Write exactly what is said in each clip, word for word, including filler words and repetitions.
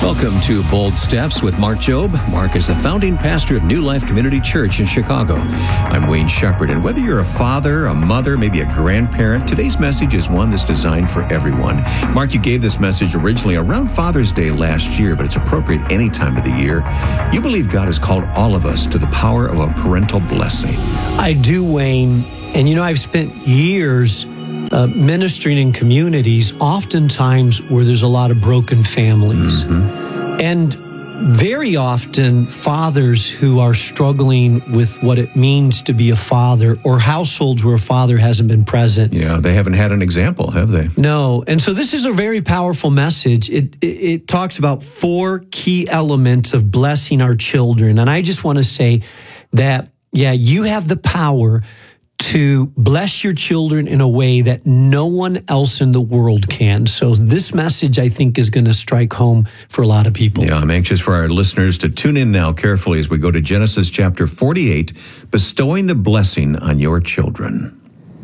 Welcome to Bold Steps with Mark Jobe. Mark is the founding pastor of New Life Community Church in Chicago. I'm Wayne Shepherd, and whether you're a father, a mother, maybe a grandparent, today's message is one that's designed for everyone. Mark, you gave this message originally around Father's Day last year, but it's appropriate any time of the year. You believe God has called all of us to the power of a parental blessing. I do, Wayne. And you know, I've spent years Uh, ministering in communities, oftentimes where there's a lot of broken families. Mm-hmm. And very often fathers who are struggling with what it means to be a father, or households where a father hasn't been present. Yeah, they haven't had an example, have they? No. And so this is a very powerful message. It, it, it talks about four key elements of blessing our children. And I just want to say that, yeah, you have the power to bless your children in a way that no one else in the world can. So this message, I think, is going to strike home for a lot of people. Yeah, I'm anxious for our listeners to tune in now carefully as we go to Genesis chapter forty-eight, bestowing the blessing on your children.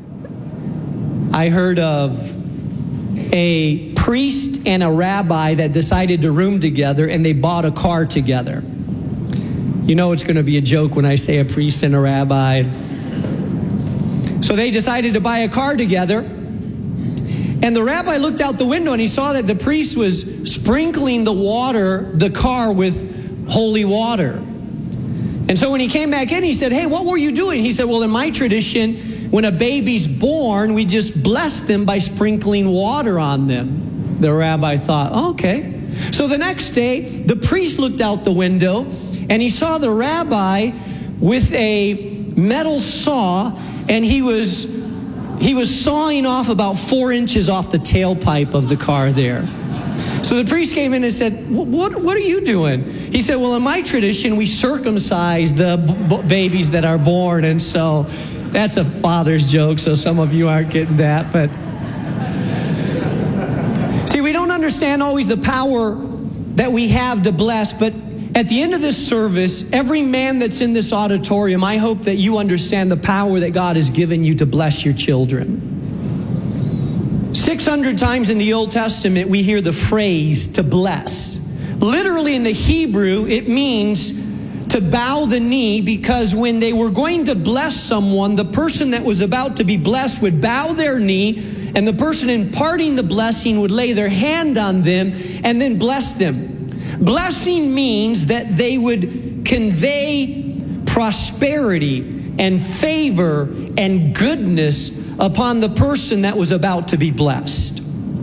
I heard of a priest and a rabbi that decided to room together, and they bought a car together. You know it's going to be a joke when I say a priest and a rabbi. So they decided to buy a car together, and the rabbi looked out the window and he saw that the priest was sprinkling the water, the car, with holy water. And so when he came back in, he said, "Hey, what were you doing?" He said, "Well, in my tradition, when a baby's born, we just bless them by sprinkling water on them." The rabbi thought, oh, okay. So the next day, the priest looked out the window and he saw the rabbi with a metal saw, and he was he was sawing off about four inches off the tailpipe of the car there. So the priest came in and said, what, what are you doing? He said, "Well, in my tradition, we circumcise the b- babies that are born." And so that's a father's joke, so some of you aren't getting that. But see, we don't understand always the power that we have to bless, but at the end of this service, every man that's in this auditorium, I hope that you understand the power that God has given you to bless your children. six hundred times in the Old Testament, we hear the phrase to bless. Literally in the Hebrew, it means to bow the knee, because when they were going to bless someone, the person that was about to be blessed would bow their knee, and the person imparting the blessing would lay their hand on them and then bless them. Blessing means that they would convey prosperity and favor and goodness upon the person that was about to be blessed.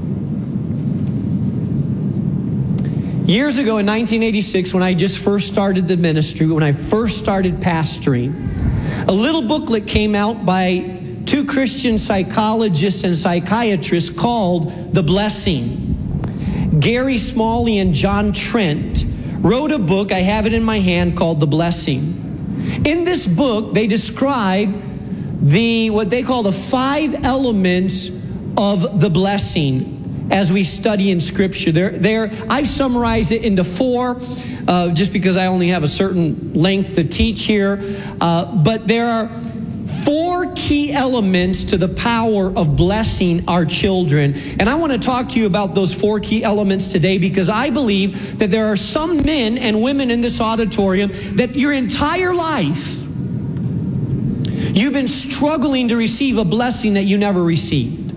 Years ago in nineteen eighty-six, when I just first started the ministry, when I first started pastoring, a little booklet came out by two Christian psychologists and psychiatrists called The Blessing. Gary Smalley and John Trent wrote a book, I have it in my hand, called The Blessing. In this book, they describe the what they call the five elements of the blessing as we study in Scripture. There, there, I've summarized it into four, uh, just because I only have a certain length to teach here. Uh, but there are four key elements to the power of blessing our children. And I want to talk to you about those four key elements today, because I believe that there are some men and women in this auditorium that your entire life you've been struggling to receive a blessing that you never received.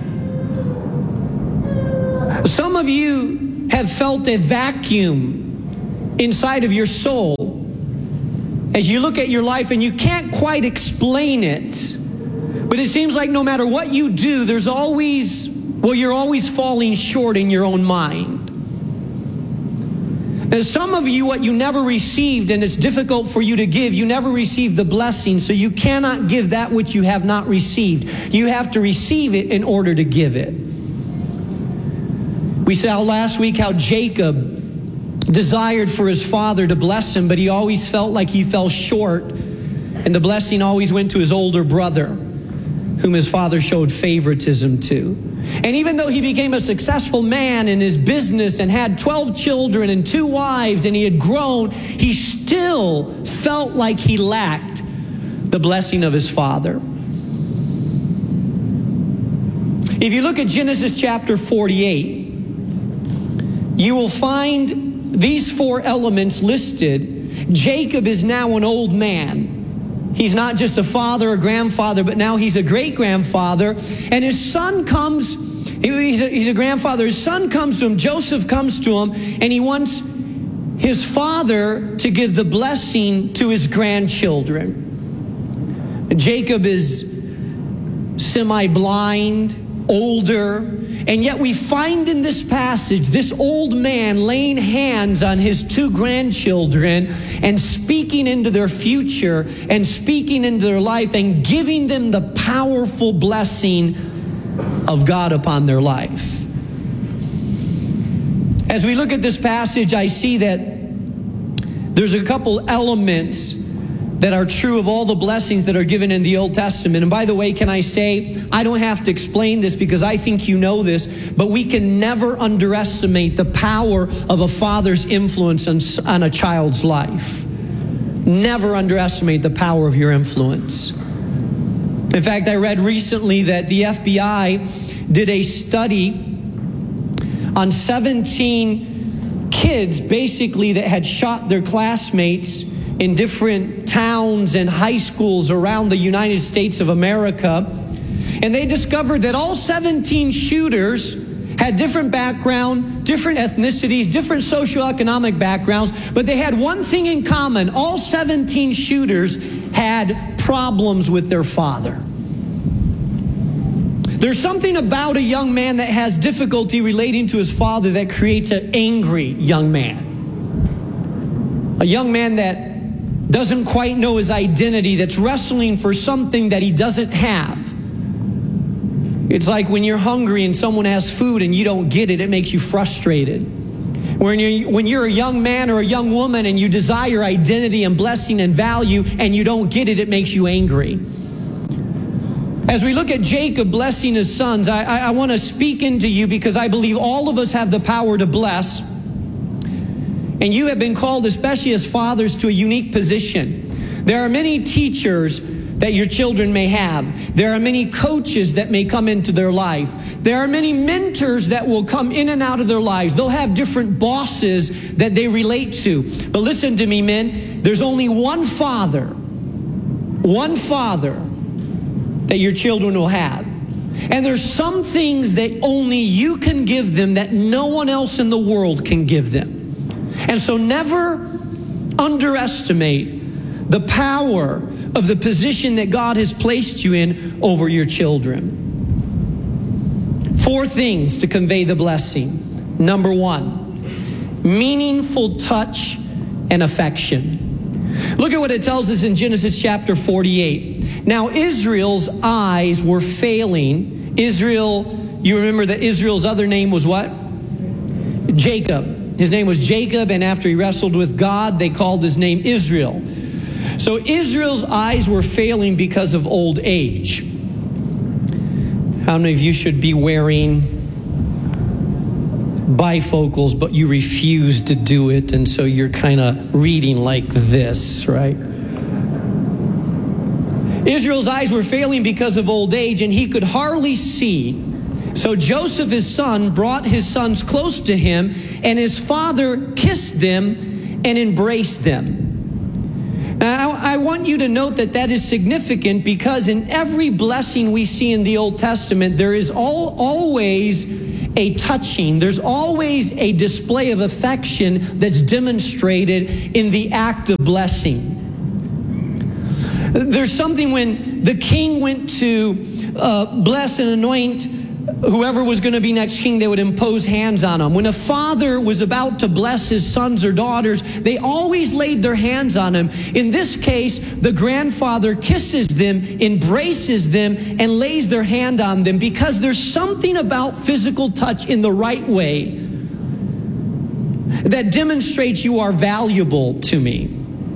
Some of you have felt a vacuum inside of your soul as you look at your life and you can't quite explain it. But it seems like no matter what you do, there's always, well, you're always falling short in your own mind. And some of you, what you never received, and it's difficult for you to give, you never received the blessing, so you cannot give that which you have not received. You have to receive it in order to give it. We saw last week how Jacob desired for his father to bless him, but he always felt like he fell short, and the blessing always went to his older brother, whom his father showed favoritism to. And even though he became a successful man in his business and had twelve children and two wives, and he had grown, he still felt like he lacked the blessing of his father. If you look at Genesis chapter forty-eight, you will find these four elements listed, Jacob is now an old man. He's not just a father or grandfather, but now he's a great-grandfather. And his son comes, he's a, he's a grandfather. His son comes to him, Joseph comes to him, and he wants his father to give the blessing to his grandchildren. Jacob is semi-blind, older, and yet we find in this passage this old man laying hands on his two grandchildren and speaking into their future and speaking into their life and giving them the powerful blessing of God upon their life. As we look at this passage, I see that there's a couple elements that are true of all the blessings that are given in the Old Testament. And by the way, can I say, I don't have to explain this because I think you know this, but we can never underestimate the power of a father's influence on, on a child's life. Never underestimate the power of your influence. In fact, I read recently that the F B I did a study on seventeen kids, basically, that had shot their classmates in different towns and high schools around the United States of America. And they discovered that all seventeen shooters had different background, different ethnicities, different socioeconomic backgrounds, but they had one thing in common. All seventeen shooters had problems with their father. There's something about a young man that has difficulty relating to his father that creates an angry young man. A young man that doesn't quite know his identity, that's wrestling for something that he doesn't have. It's like when you're hungry and someone has food and you don't get it, it makes you frustrated. When you're, when you're a young man or a young woman and you desire identity and blessing and value and you don't get it, it makes you angry. As we look at Jacob blessing his sons, I, I, I want to speak into you because I believe all of us have the power to bless. And you have been called, especially as fathers, to a unique position. There are many teachers that your children may have. There are many coaches that may come into their life. There are many mentors that will come in and out of their lives. They'll have different bosses that they relate to. But listen to me, men. There's only one father, one father that your children will have. And there's some things that only you can give them that no one else in the world can give them. And so never underestimate the power of the position that God has placed you in over your children. Four things to convey the blessing. Number one, meaningful touch and affection. Look at what it tells us in Genesis chapter forty-eight. Now Israel's eyes were failing. Israel, you remember that Israel's other name was what? Jacob. His name was Jacob, and after he wrestled with God, they called his name Israel. So Israel's eyes were failing because of old age. How many of you should be wearing bifocals, but you refuse to do it, and so you're kind of reading like this, right? Israel's eyes were failing because of old age, and he could hardly see. So Joseph, his son, brought his sons close to him, and his father kissed them and embraced them. Now, I want you to note that that is significant because in every blessing we see in the Old Testament, there is all, always a touching. There's always a display of affection that's demonstrated in the act of blessing. There's something when the king went to uh, bless and anoint whoever was going to be next king, they would impose hands on him. When a father was about to bless his sons or daughters, they always laid their hands on him. In this case, the grandfather kisses them, embraces them, and lays their hand on them because there's something about physical touch in the right way that demonstrates you are valuable to me.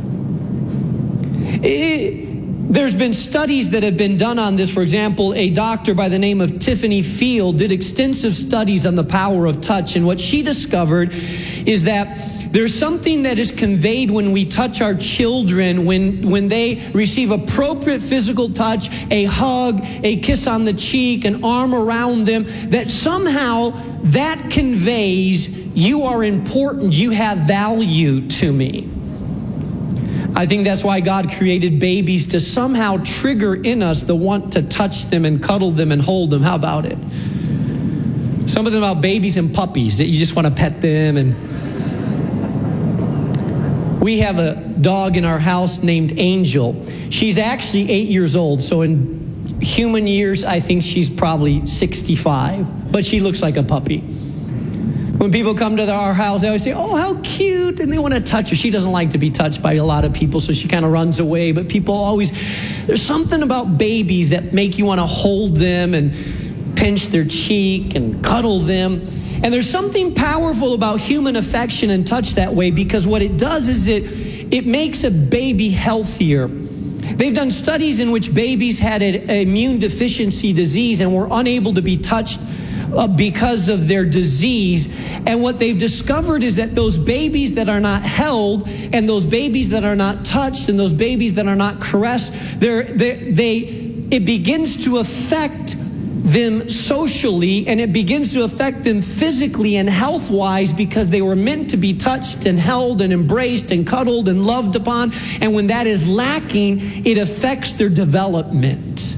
It, There's been studies that have been done on this. For example, a doctor by the name of Tiffany Field did extensive studies on the power of touch. And what she discovered is that there's something that is conveyed when we touch our children, when, when they receive appropriate physical touch, a hug, a kiss on the cheek, an arm around them, that somehow that conveys you are important. You have value to me. I think that's why God created babies, to somehow trigger in us the want to touch them and cuddle them and hold them. How about it? Something about babies and puppies that you just want to pet them. And we have a dog in our house named Angel. She's actually eight years old, so in human years, I think she's probably sixty-five, but she looks like a puppy. When people come to our house, they always say, oh, how cute, and they want to touch her. She doesn't like to be touched by a lot of people, so she kind of runs away, but people always, there's something about babies that make you want to hold them and pinch their cheek and cuddle them. And there's something powerful about human affection and touch that way, because what it does is it, it makes a baby healthier. They've done studies in which babies had an immune deficiency disease and were unable to be touched Uh, because of their disease. And what they've discovered is that those babies that are not held, and those babies that are not touched, and those babies that are not caressed, they're, they're, they it begins to affect them socially, and it begins to affect them physically and health-wise, because they were meant to be touched and held and embraced and cuddled and loved upon. And when that is lacking, it affects their development.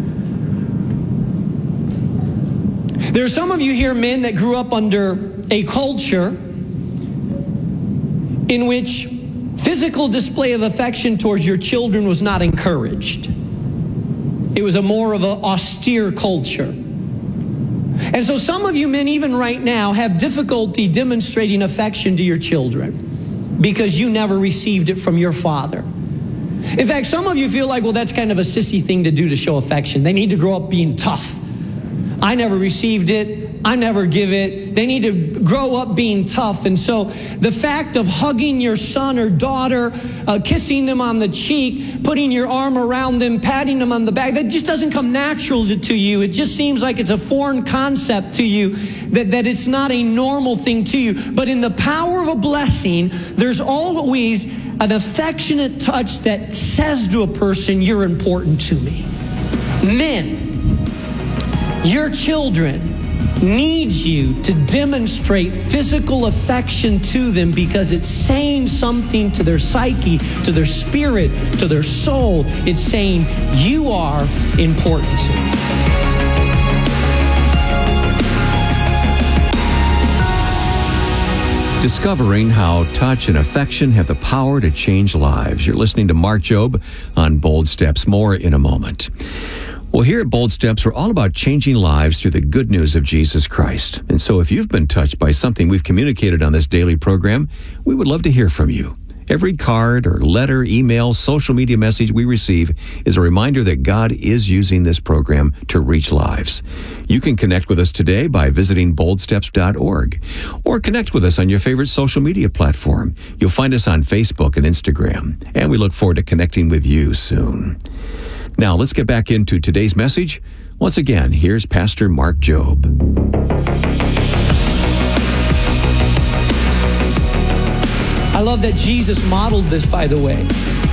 There are some of you here, men, that grew up under a culture in which physical display of affection towards your children was not encouraged. It was a more of an austere culture. And so some of you men, even right now, have difficulty demonstrating affection to your children because you never received it from your father. In fact, some of you feel like, well, that's kind of a sissy thing to do to show affection. They need to grow up being tough. I never received it. I never give it. They need to grow up being tough. And so the fact of hugging your son or daughter, uh, kissing them on the cheek, putting your arm around them, patting them on the back, that just doesn't come natural to, to you. It just seems like it's a foreign concept to you, that, that it's not a normal thing to you. But in the power of a blessing, there's always an affectionate touch that says to a person, you're important to me. Men, your children need you to demonstrate physical affection to them, because it's saying something to their psyche, to their spirit, to their soul. It's saying, you are important to me. Discovering how touch and affection have the power to change lives. You're listening to Mark Jobe on Bold Steps. More in a moment. Well, here at Bold Steps, we're all about changing lives through the good news of Jesus Christ. And so if you've been touched by something we've communicated on this daily program, we would love to hear from you. Every card or letter, email, social media message we receive is a reminder that God is using this program to reach lives. You can connect with us today by visiting bold steps dot org, or connect with us on your favorite social media platform. You'll find us on Facebook and Instagram, and we look forward to connecting with you soon. Now, let's get back into today's message. Once again, here's Pastor Mark Jobe. I love that Jesus modeled this, by the way.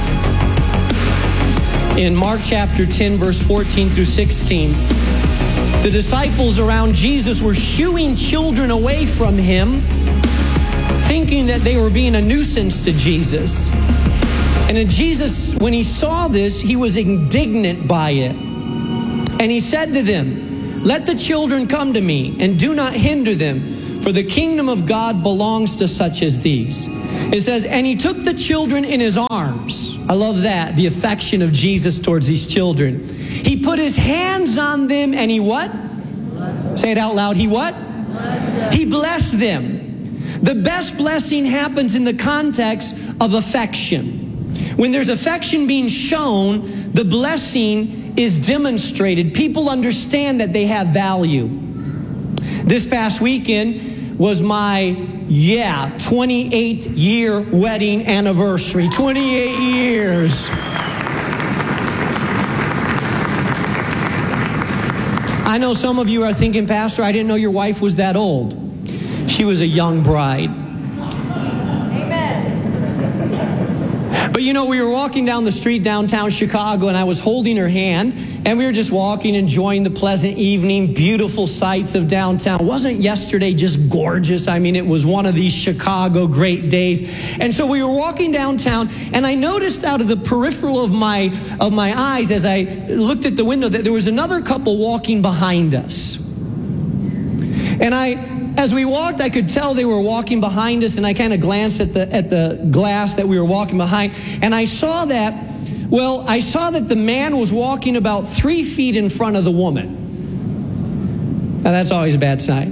In Mark chapter ten, verse fourteen through sixteen, the disciples around Jesus were shooing children away from him, thinking that they were being a nuisance to Jesus. And then Jesus, when he saw this, he was indignant by it. And he said to them, let the children come to me, and do not hinder them, for the kingdom of God belongs to such as these. It says, and he took the children in his arms. I love that, the affection of Jesus towards these children. He put his hands on them, and he what? Say it out loud. He what? He blessed them. The best blessing happens in the context of affection. When there's affection being shown, the blessing is demonstrated. People understand that they have value. This past weekend was my, yeah, twenty-eight year wedding anniversary. twenty-eight years. I know some of you are thinking, Pastor, I didn't know your wife was that old. She was a young bride. But you know, we were walking down the street downtown Chicago, and I was holding her hand, and we were just walking, enjoying the pleasant evening, beautiful sights of downtown. Wasn't yesterday just gorgeous? I mean, it was one of these Chicago great days. And so we were walking downtown, and I noticed out of the peripheral of my of my eyes as I looked at the window that there was another couple walking behind us. And I As we walked, I could tell they were walking behind us, and I kind of glanced at the at the glass that we were walking behind, and I saw that, well, I saw that the man was walking about three feet in front of the woman. Now, that's always a bad sign.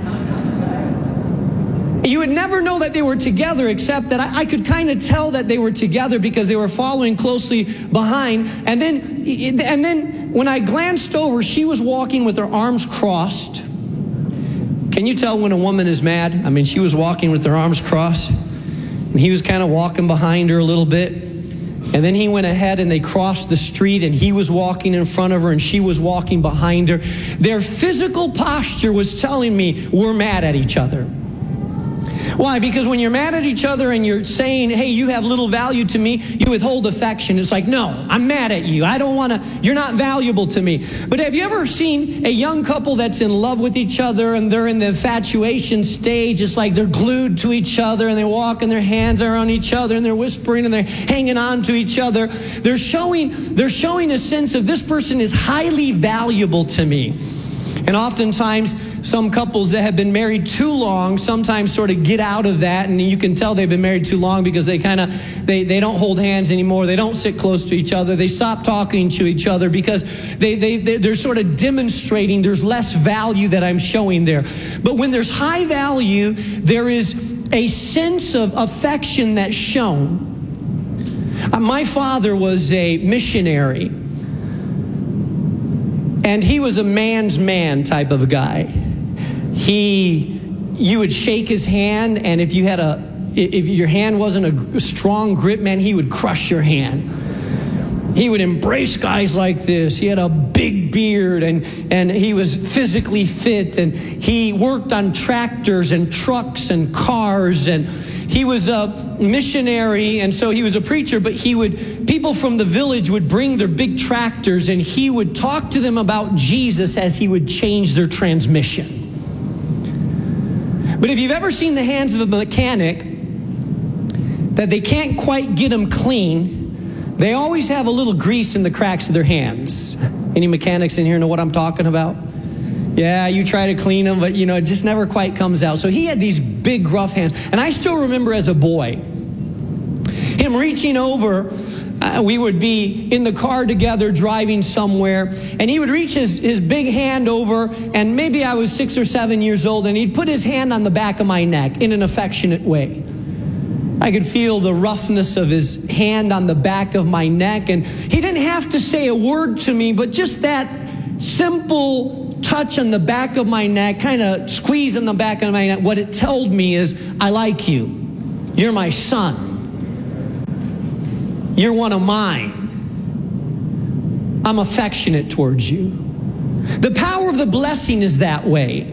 You would never know that they were together, except that I, I could kind of tell that they were together because they were following closely behind. And then, and then when I glanced over, she was walking with her arms crossed. Can you tell when a woman is mad? I mean, she was walking with her arms crossed, and he was kind of walking behind her a little bit. And then he went ahead and they crossed the street, and he was walking in front of her and she was walking behind her. Their physical posture was telling me we're mad at each other. Why? Because when you're mad at each other and you're saying, hey, you have little value to me, you withhold affection. It's like, no, I'm mad at you. I don't want to, you're not valuable to me. But have you ever seen a young couple that's in love with each other and they're in the infatuation stage? It's like they're glued to each other and they walk and their hands are on each other and they're whispering and they're hanging on to each other. They're showing, they're showing a sense of this person is highly valuable to me. And oftentimes, some couples that have been married too long sometimes sort of get out of that, and you can tell they've been married too long because they kind of, they, they don't hold hands anymore. They don't sit close to each other. They stop talking to each other because they, they, they're sort of demonstrating there's less value that I'm showing there. But when there's high value, there is a sense of affection that's shown. Uh, my father was a missionary, and he was a man's man type of a guy. He, you would shake his hand, and if you had a, if your hand wasn't a strong grip, man, he would crush your hand. He would embrace guys like this. He had a big beard, and, and he was physically fit, and he worked on tractors and trucks and cars, and he was a missionary, and so he was a preacher, but he would, people from the village would bring their big tractors, and he would talk to them about Jesus as he would change their transmission. But if you've ever seen the hands of a mechanic, that they can't quite get them clean, they always have a little grease in the cracks of their hands. Any mechanics in here know what I'm talking about? Yeah, you try to clean them, but you know, it just never quite comes out. So he had these big, rough hands. And I still remember as a boy, him reaching over, uh, we would be in the car together driving somewhere, and he would reach his, his big hand over, and maybe I was six or seven years old, and he'd put his hand on the back of my neck in an affectionate way. I could feel the roughness of his hand on the back of my neck, and he didn't have to say a word to me, but just that simple touch on the back of my neck, kind of squeeze on the back of my neck, what it told me is, I like you. You're my son. You're one of mine. I'm affectionate towards you. The power of the blessing is that way.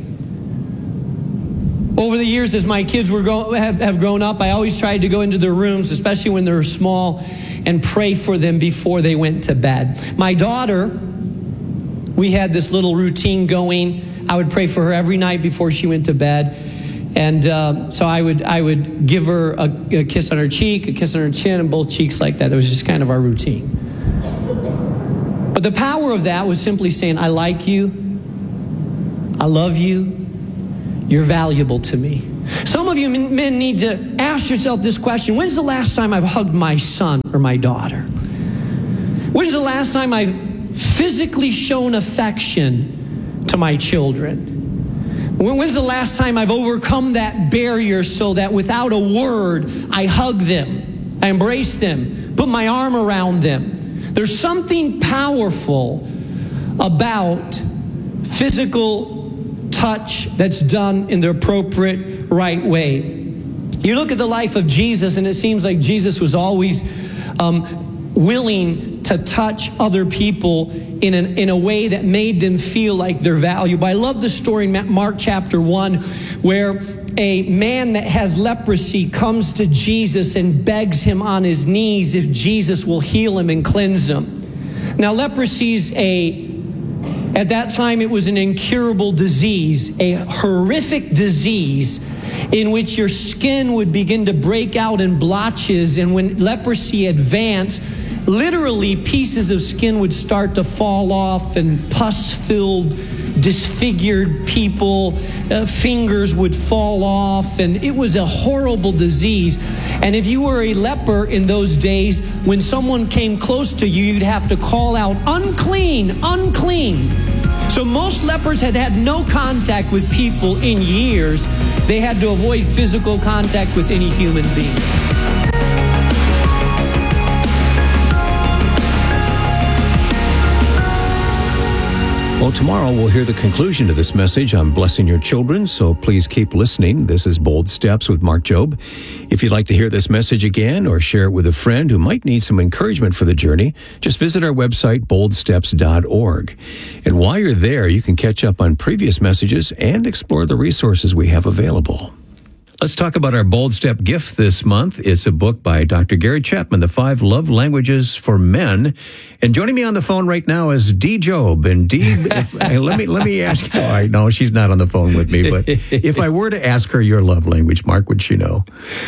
Over the years, as my kids were go, have, have grown up, I always tried to go into their rooms, especially when they were small, and pray for them before they went to bed. My daughter, we had this little routine going. I would pray for her every night before she went to bed. And uh, so I would I would give her a, a kiss on her cheek, a kiss on her chin, and both cheeks like that. That was just kind of our routine. But the power of that was simply saying, I like you. I love you. You're valuable to me. Some of you men need to ask yourself this question. When's the last time I've hugged my son or my daughter? When's the last time I've physically shown affection to my children? When's the last time I've overcome that barrier so that without a word, I hug them, I embrace them, put my arm around them? There's something powerful about physical touch that's done in the appropriate right way. You look at the life of Jesus, and it seems like Jesus was always um, willing to to touch other people in, an, in a way that made them feel like they're valuable. I love the story in Mark chapter one where a man that has leprosy comes to Jesus and begs him on his knees if Jesus will heal him and cleanse him. Now, leprosy is a, at that time, it was an incurable disease, a horrific disease in which your skin would begin to break out in blotches, and when leprosy advanced, literally pieces of skin would start to fall off, and pus-filled, disfigured people, uh, fingers would fall off, and it was a horrible disease. And if you were a leper in those days, when someone came close to you, you'd have to call out, unclean, unclean. So most lepers had had no contact with people in years. They had to avoid physical contact with any human being. Well, tomorrow we'll hear the conclusion to this message on blessing your children, so please keep listening. This is Bold Steps with Mark Jobe. If you'd like to hear this message again or share it with a friend who might need some encouragement for the journey, just visit our website, bold steps dot org. And while you're there, you can catch up on previous messages and explore the resources we have available. Let's talk about our Bold Step gift this month. It's a book by Doctor Gary Chapman, The Five Love Languages for Men. And joining me on the phone right now is Dee Jobe. And Dee, if, let me let me ask you. All right, no, she's not on the phone with me. But if I were to ask her your love language, Mark, would she know?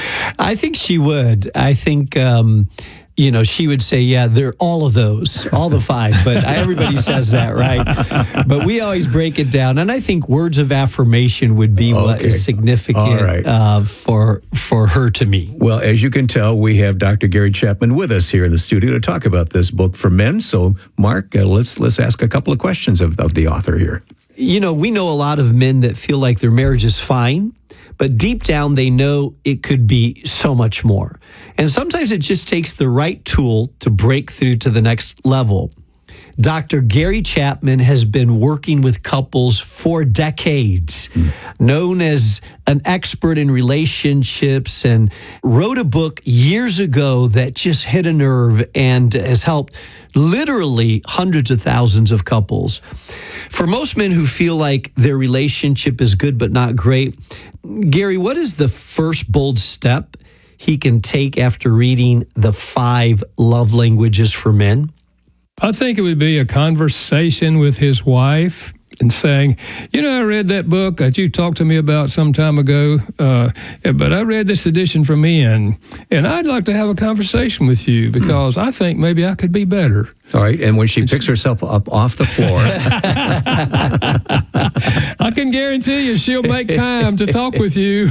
I think she would. I think, um, you know, she would say, yeah, they're all of those, all the five. But everybody says that, right? But we always break it down. And I think words of affirmation would be okay. What is significant right. uh, for for her to me. Well, as you can tell, we have Doctor Gary Chapman with us here in the studio to talk about this book for men. So, Mark, uh, let's let's ask a couple of questions of, of the author here. You know, we know a lot of men that feel like their marriage is fine, but deep down they know it could be so much more. And sometimes it just takes the right tool to break through to the next level. Doctor Gary Chapman has been working with couples for decades, mm. known as an expert in relationships, and wrote a book years ago that just hit a nerve and has helped literally hundreds of thousands of couples. For most men who feel like their relationship is good but not great, Gary, what is the first bold step he can take after reading The Five Love Languages for Men? I think it would be a conversation with his wife and saying, you know, I read that book that you talked to me about some time ago, uh, but I read this edition for men, and I'd like to have a conversation with you because I think maybe I could be better. All right, and when she picks herself up off the floor... I can guarantee you she'll make time to talk with you.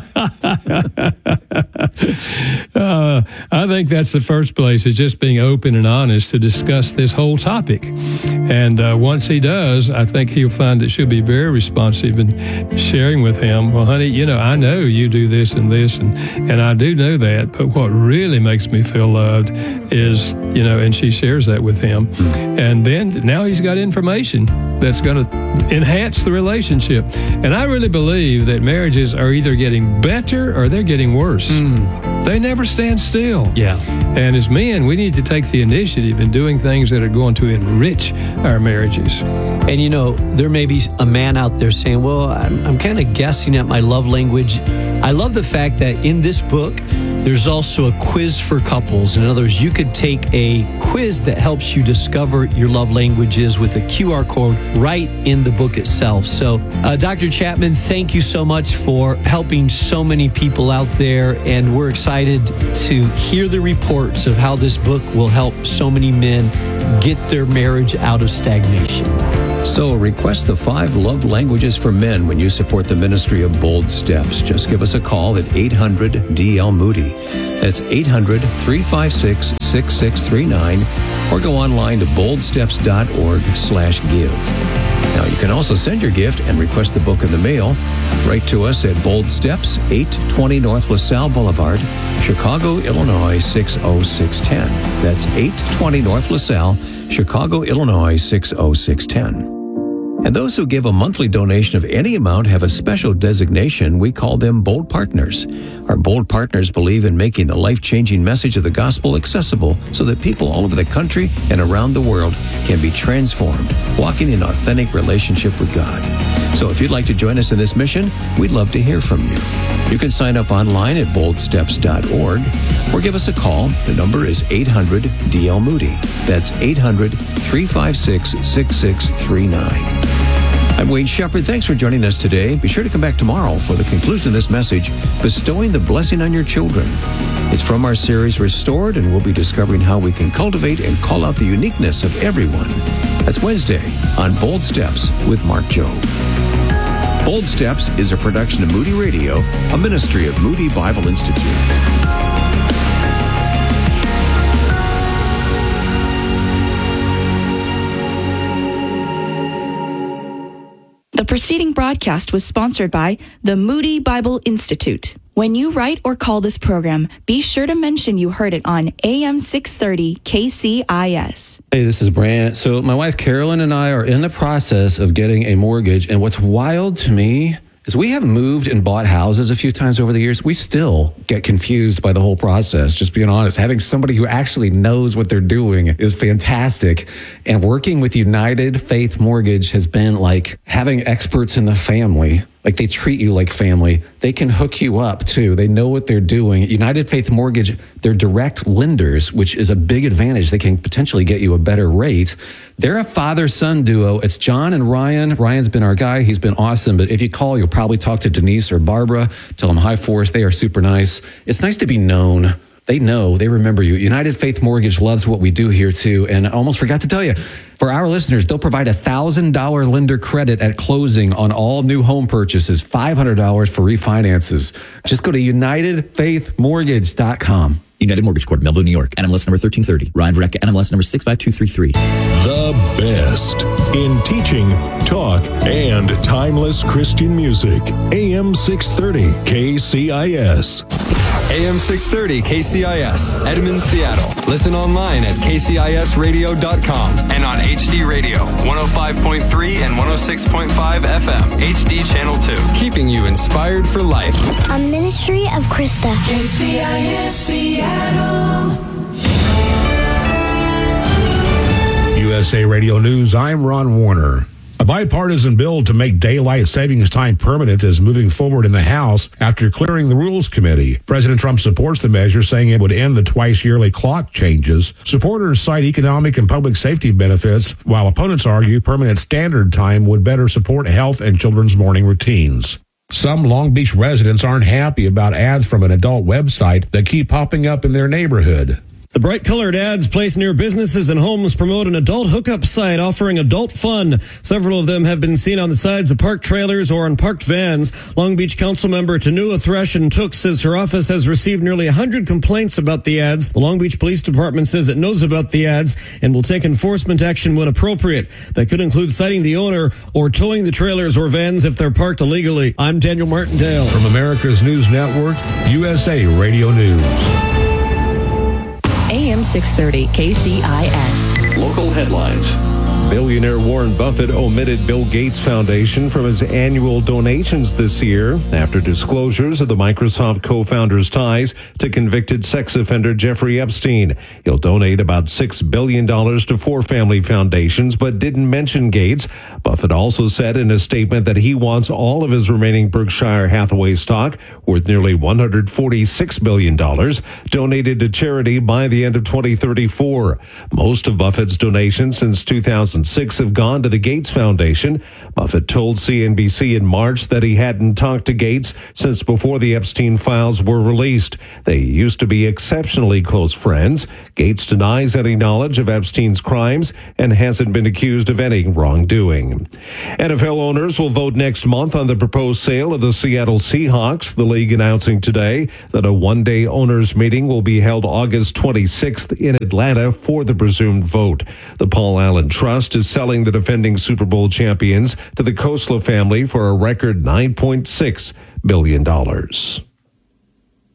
uh, I think that's the first place, is just being open and honest to discuss this whole topic. And uh, once he does, I think he'll find that she'll be very responsive in sharing with him, well, honey, you know, I know you do this and this, and, and I do know that, but what really makes me feel loved is, you know, and she shares that with him. And then now he's got information that's going to enhance the relationship. And I really believe that marriages are either getting better or they're getting worse. Mm. They never stand still. Yeah. And as men, we need to take the initiative in doing things that are going to enrich our marriages. And you know, there may be a man out there saying, well, I'm, I'm kind of guessing at my love language. I love the fact that in this book, there's also a quiz for couples. In other words, you could take a quiz that helps you discover your love languages with a Q R code right in the book itself. So, uh, Doctor Chapman, thank you so much for helping so many people out there. And we're excited to hear the reports of how this book will help so many men get their marriage out of stagnation. So request the five love languages for men when you support the ministry of Bold Steps. Just give us a call at eight hundred D L Moody. That's eight hundred, three five six, six six three nine, or go online to bold steps dot org slash give. Now, you can also send your gift and request the book in the mail. Write to us at Bold Steps, eight twenty North LaSalle Boulevard, Chicago, Illinois, six oh six one oh. That's eight twenty North LaSalle, Chicago, Illinois, six oh six one oh. And those who give a monthly donation of any amount have a special designation. We call them Bold Partners. Our Bold Partners believe in making the life-changing message of the gospel accessible so that people all over the country and around the world can be transformed, walking in authentic relationship with God. So if you'd like to join us in this mission, we'd love to hear from you. You can sign up online at bold steps dot org or give us a call. The number is eight hundred D L Moody. That's eight hundred, three five six, six six three nine. I'm Wayne Shepherd. Thanks for joining us today. Be sure to come back tomorrow for the conclusion of this message, Bestowing the Blessing on Your Children. It's from our series Restored, and we'll be discovering how we can cultivate and call out the uniqueness of everyone. That's Wednesday on Bold Steps with Mark Jobe. Bold Steps is a production of Moody Radio, a ministry of Moody Bible Institute. The preceding broadcast was sponsored by the Moody Bible Institute. When you write or call this program, be sure to mention you heard it on A M six thirty K C I S. Hey, this is Brant. So my wife Carolyn and I are in the process of getting a mortgage, and what's wild to me is we have moved and bought houses a few times over the years. We still get confused by the whole process, just being honest. Having somebody who actually knows what they're doing is fantastic. And working with United Faith Mortgage has been like having experts in the family. Like, they treat you like family. They can hook you up too. They know what they're doing. United Faith Mortgage, they're direct lenders, which is a big advantage. They can potentially get you a better rate. They're a father-son duo. It's John and Ryan. Ryan's been our guy. He's been awesome. But if you call, you'll probably talk to Denise or Barbara. Tell them hi for us. They are super nice. It's nice to be known. They know, they remember you. United Faith Mortgage loves what we do here too. And I almost forgot to tell you, for our listeners, they'll provide a one thousand dollars lender credit at closing on all new home purchases, five hundred dollars for refinances. Just go to united faith mortgage dot com. United Mortgage Corp, Melville, New York. N M L S number thirteen thirty. Ryan Verrecka, N M L S number six five two three three. The best in teaching, talk, and timeless Christian music. A M six thirty K C I S. A M six thirty K C I S, Edmonds, Seattle. Listen online at k c i s radio dot com and on H D Radio, one oh five point three and one oh six point five F M, H D Channel two. Keeping you inspired for life. A ministry of Krista. K C I S Seattle. U S A Radio News, I'm Ron Warner. A bipartisan bill to make daylight savings time permanent is moving forward in the House after clearing the Rules Committee. President Trump supports the measure, saying it would end the twice-yearly clock changes. Supporters cite economic and public safety benefits, while opponents argue permanent standard time would better support health and children's morning routines. Some Long Beach residents aren't happy about ads from an adult website that keep popping up in their neighborhood. The bright-colored ads placed near businesses and homes promote an adult hookup site offering adult fun. Several of them have been seen on the sides of parked trailers or on parked vans. Long Beach Council member Tanua Threshen Took says her office has received nearly one hundred complaints about the ads. The Long Beach Police Department says it knows about the ads and will take enforcement action when appropriate. That could include citing the owner or towing the trailers or vans if they're parked illegally. I'm Daniel Martindale. From America's News Network, U S A Radio News. A M six thirty K C I S. Local headlines. Billionaire Warren Buffett omitted Bill Gates Foundation from his annual donations this year after disclosures of the Microsoft co-founder's ties to convicted sex offender Jeffrey Epstein. He'll donate about six billion dollars to four family foundations, but didn't mention Gates. Buffett also said in a statement that he wants all of his remaining Berkshire Hathaway stock, worth nearly one hundred forty-six billion dollars, donated to charity by the end of twenty thirty-four. Most of Buffett's donations since two thousand six have gone to the Gates Foundation. Buffett told C N B C in March that he hadn't talked to Gates since before the Epstein files were released. They used to be exceptionally close friends. Gates denies any knowledge of Epstein's crimes and hasn't been accused of any wrongdoing. N F L owners will vote next month on the proposed sale of the Seattle Seahawks. The league announcing today that a one-day owners meeting will be held August twenty-sixth in Atlanta for the presumed vote. The Paul Allen Trust is selling the defending Super Bowl champions to the Khosla family for a record nine point six billion dollars.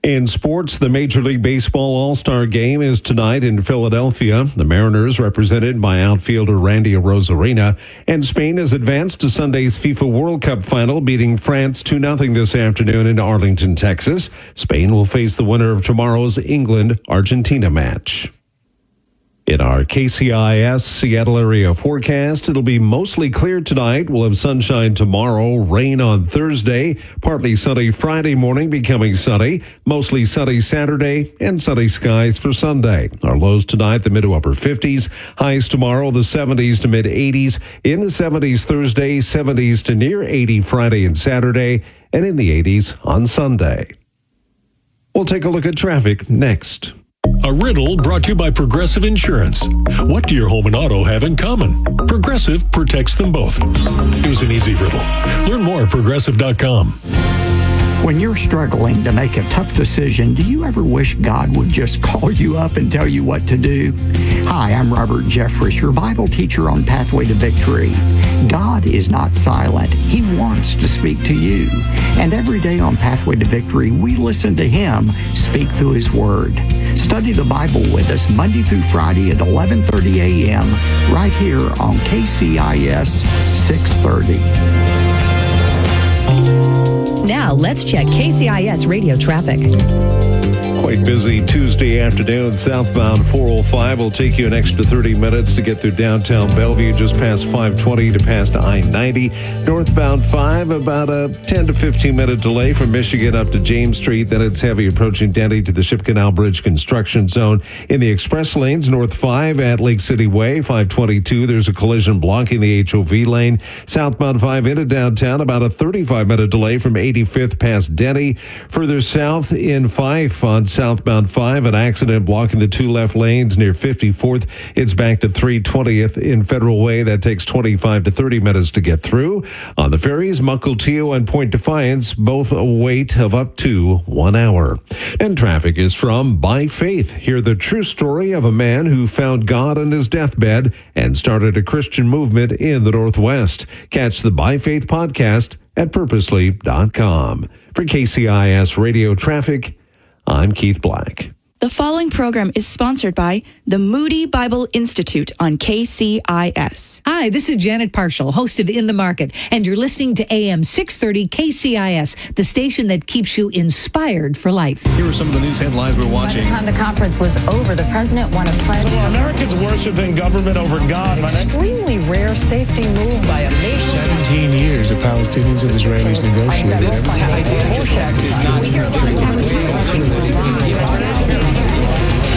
In sports, the Major League Baseball All-Star Game is tonight in Philadelphia. The Mariners, represented by outfielder Randy Arozarena, and Spain has advanced to Sunday's FIFA World Cup final, beating France two nothing this afternoon in Arlington, Texas. Spain will face the winner of tomorrow's England-Argentina match. In our K C I S Seattle area forecast, it'll be mostly clear tonight. We'll have sunshine tomorrow, rain on Thursday, partly sunny Friday morning, becoming sunny, mostly sunny Saturday, and sunny skies for Sunday. Our lows tonight, the mid to upper fifties, highs tomorrow, the seventies to mid eighties, in the seventies Thursday, seventies to near eighty Friday and Saturday, and in the eighties on Sunday. We'll take a look at traffic next. A riddle brought to you by Progressive Insurance. What do your home and auto have in common? Progressive protects them both. Here's an easy riddle. Learn more at progressive dot com. When you're struggling to make a tough decision, do you ever wish God would just call you up and tell you what to do? Hi, I'm Robert Jeffress, your Bible teacher on Pathway to Victory. God is not silent. He wants to speak to you. And every day on Pathway to Victory, we listen to Him speak through His Word. Study the Bible with us Monday through Friday at eleven thirty a.m. right here on K C I S six thirty. Now, let's check K C I S radio traffic. Quite busy Tuesday afternoon. Southbound four oh five will take you an extra thirty minutes to get through downtown Bellevue, just past five twenty to past I ninety. Northbound five, about a ten to fifteen minute delay from Michigan up to James Street. Then it's heavy approaching Denny to the Ship Canal Bridge construction zone. In the express lanes, North five at Lake City Way, five twenty-two. There's a collision blocking the H O V lane. Southbound five into downtown, about a thirty-five minute delay from eighty-fifth past Denny. Further south in Fife on southbound five, an accident blocking the two left lanes near fifty-fourth. It's back to three twentieth in Federal Way. That takes twenty-five to thirty minutes to get through. On the ferries, Mukilteo and Point Defiance, both a wait of up to one hour. And traffic is from By Faith. Hear the true story of a man who found God on his deathbed and started a Christian movement in the Northwest. Catch the By Faith podcast at purposely dot com. For K C I S Radio Traffic, I'm Keith Black. The following program is sponsored by the Moody Bible Institute on K C I S. Hi, this is Janet Parshall, host of In the Market, and you're listening to A M six thirty K C I S, the station that keeps you inspired for life. Here are some of the news headlines we're watching. By the time the conference was over, the president won a pledge. So Americans worshiping government over God. An extremely rare safety move by a nation. seventeen years the Palestinians and Israelis negotiated. This tax is not